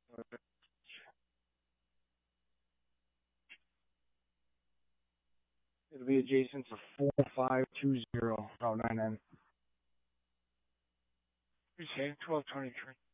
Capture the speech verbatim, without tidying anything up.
It'll be adjacent to four five two zero Route nine N. You say twelve twenty-three.